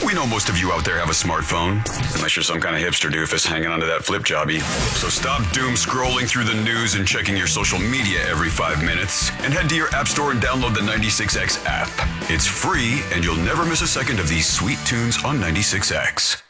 We know most of you out there have a smartphone, unless you're some kind of hipster doofus hanging onto that flip jobby. So stop doom scrolling through the news and checking your social media every 5 minutes, and head to your app store and download the 96X app. It's free, and you'll never miss a second of these sweet tunes on 96X.